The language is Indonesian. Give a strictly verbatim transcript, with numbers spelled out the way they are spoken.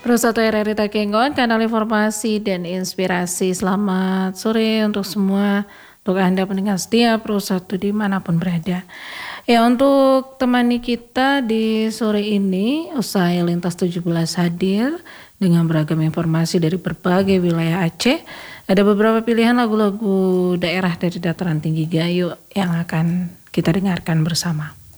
Satu R R I Takengon, kanal informasi dan inspirasi. Selamat sore untuk semua, untuk Anda pendengar setia Pro satu dimanapun berada. Ya, untuk temani kita di sore ini, usai Lintas tujuh belas hadir dengan beragam informasi dari berbagai wilayah Aceh. Ada beberapa pilihan lagu-lagu daerah dari dataran tinggi Gayo yang akan kita dengarkan bersama.